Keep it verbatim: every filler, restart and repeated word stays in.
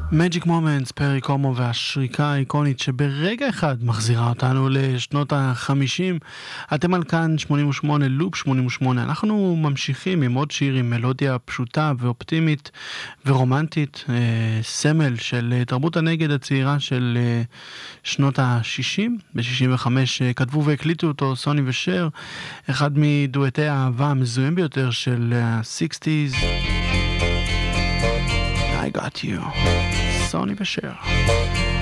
Magic Moments, פרי קומו והשריקה האיקונית שברגע אחד מחזירה אותנו לשנות ה-חמישים. אתם על כאן שמונים ושמונה, לופ שמונים ושמונה. אנחנו ממשיכים עם עוד שיר עם מלודיה פשוטה ואופטימית ורומנטית, אה, סמל של תרבות הנגד הצעירה של אה, שנות ה-שישים. ב-שישים וחמש אה, כתבו והקליטו אותו סוני ושר, אחד מדואטי האהבה המזוהים ביותר של ה-שישים. I got you. סוני ושר.